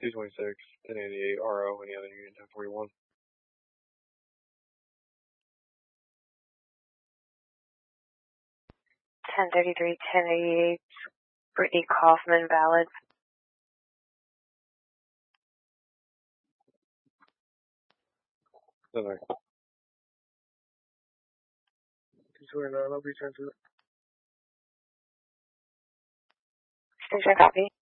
226, 1088, RO, any other unit 1041. Ten 1088, Brittany Kaufman, valid. Bye-bye. 229, I'll return to it. Station copy.